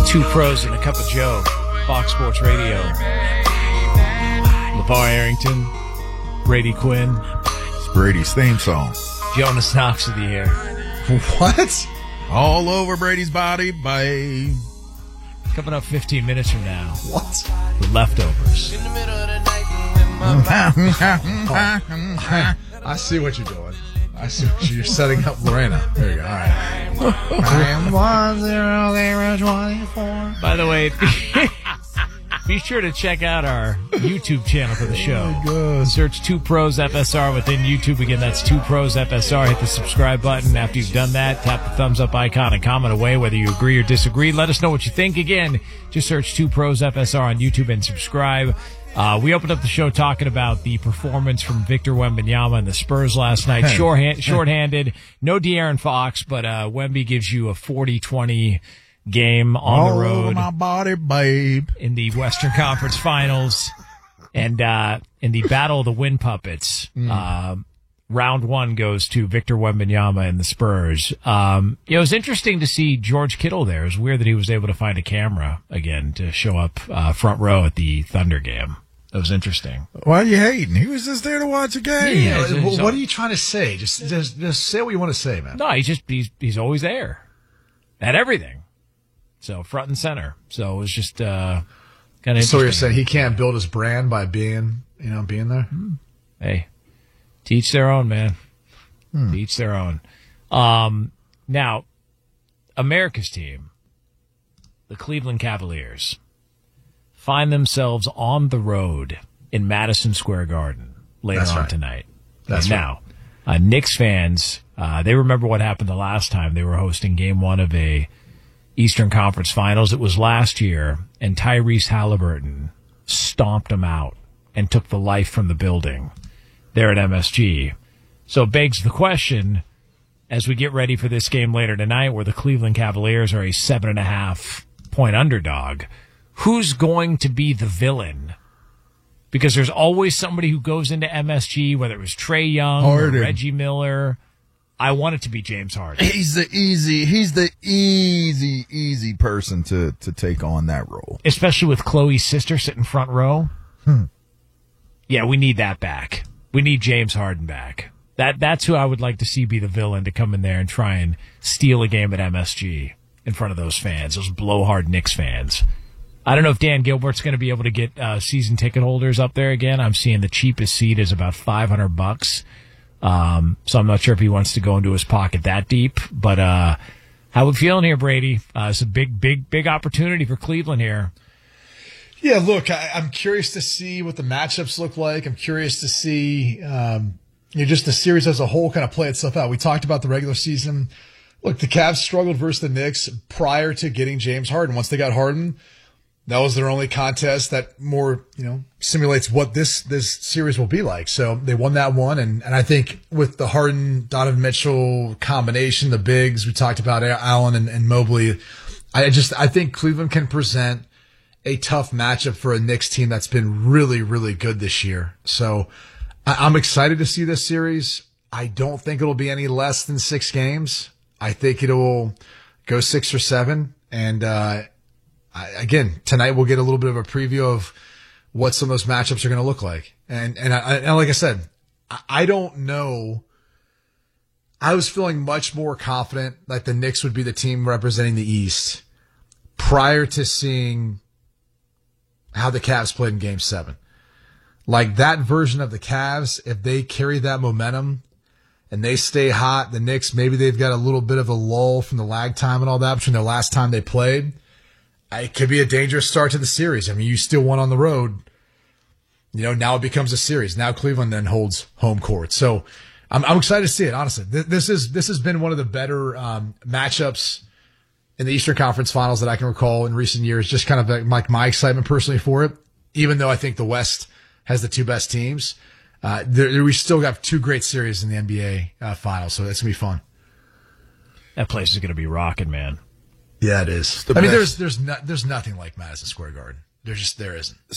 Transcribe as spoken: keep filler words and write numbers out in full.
Two pros and a cup of Joe. Fox Sports Radio. LeVar Arrington. Brady Quinn. It's Brady's theme song. Jonas Knox of the air. What? All over Brady's body, babe. Coming up fifteen minutes from now. What? The leftovers. I see what you're doing. I see what you're, you're setting up Lorena. There you go. All right. I am one zero zero twenty-four. By the way, be sure to check out our YouTube channel for the show. Oh Search Two Pros F S R within YouTube. Again, that's Two Pros F S R. Hit the subscribe button. After you've done that, tap the thumbs up icon and comment away whether you agree or disagree. Let us know what you think. Again, just search Two Pros F S R on YouTube and subscribe. Uh, we opened up the show talking about the performance from Victor Wembanyama and the Spurs last night. Shorthand, shorthanded. No De'Aaron Fox, but uh, Wemby gives you a forty twenty game on All the road. over my body, babe. In the Western Conference Finals. And uh, in the Battle of the Wind Puppets, mm. uh, round one goes to Victor Wembanyama and the Spurs. Um, it was interesting to see George Kittle there. It was weird that he was able to find a camera again to show up uh, front row at the Thunder game. It was interesting. Why are you hating? He was just there to watch a game. Yeah, yeah. Well, what are you trying to say? Just, just, just say what you want to say, man. No, he's just he's he's always there at everything. So front and center. So it was just uh, kind of. So you're saying he can't build his brand by being, you know, being there? Hey, teach their own, man. Hmm. Teach their own. Um, now, America's team, the Cleveland Cavaliers, find themselves on the road in Madison Square Garden later That's on right. tonight. That's and right. Now, uh, Knicks fans, uh, they remember what happened the last time they were hosting game one of a Eastern Conference Finals. It was last year, and Tyrese Halliburton stomped them out and took the life from the building there at M S G. So it begs the question, as we get ready for this game later tonight, where the Cleveland Cavaliers are a seven and a half point underdog, who's going to be the villain? Because there's always somebody who goes into M S G, whether it was Trae Young Harden. or Reggie Miller. I want it to be James Harden. He's the easy, he's the easy, easy person to, to take on that role. Especially with Chloe's sister sitting front row. Hmm. Yeah, we need that back. We need James Harden back. That That's who I would like to see be the villain to come in there and try and steal a game at M S G in front of those fans, those blowhard Knicks fans. I don't know if Dan Gilbert's going to be able to get uh, season ticket holders up there again. I'm seeing the cheapest seat is about five hundred bucks. Um, so I'm not sure if he wants to go into his pocket that deep. But uh, how we feeling here, Brady? Uh, it's a big, big, big opportunity for Cleveland here. Yeah, look, I, I'm curious to see what the matchups look like. I'm curious to see um, you know, just the series as a whole kind of play itself out. We talked about the regular season. Look, the Cavs struggled versus the Knicks prior to getting James Harden. Once they got Harden, that was their only contest that more, you know, simulates what this, this series will be like. So they won that one. And, and I think with the Harden, Donovan Mitchell combination, the bigs, we talked about Allen and, and Mobley. I just, I think Cleveland can present a tough matchup for a Knicks team that's been really, really good this year. So I, I'm excited to see this series. I don't think it'll be any less than six games. I think it'll go six or seven. And, uh, I, again, tonight we'll get a little bit of a preview of what some of those matchups are going to look like. And, and, I, and like I said, I, I don't know. I was feeling much more confident that the Knicks would be the team representing the East prior to seeing how the Cavs played in game seven. Like that version of the Cavs, if they carry that momentum and they stay hot, the Knicks, maybe they've got a little bit of a lull from the lag time and all that between the last time they played. It could be a dangerous start to the series. I mean, you still won on the road. You know, now it becomes a series. Now Cleveland then holds home court. So I'm, I'm excited to see it, honestly. This is, this has been one of the better, um, matchups in the Eastern Conference Finals that I can recall in recent years. Just kind of like my excitement personally for it, even though I think the West has the two best teams. Uh, there, we still got two great series in the N B A uh, Finals. So that's going to be fun. That place is going to be rocking, man. Yeah, it is. I mean, there's, there's, no, there's nothing like Madison Square Garden. There's just, there isn't.